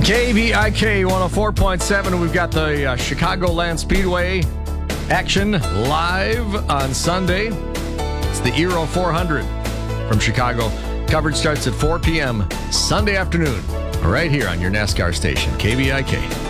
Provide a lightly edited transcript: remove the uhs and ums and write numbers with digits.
KVIK 104.7. We've got the Chicagoland Speedway action live on Sunday. It's the Euro 400 from Chicago. Coverage starts at 4 p.m. Sunday afternoon, right here on your NASCAR station, KVIK.